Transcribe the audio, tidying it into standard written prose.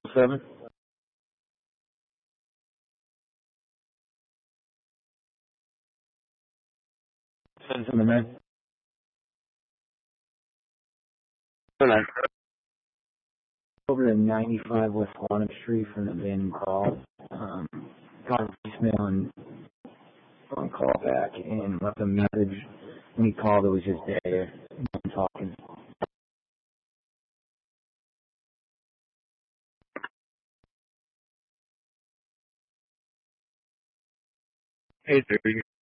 7? Send some man. Good night. Over to 95 West Quantum Street from the abandoned call. Got a voicemail and on call back and left a message. When he called, it was just there. Talking. Hey, there.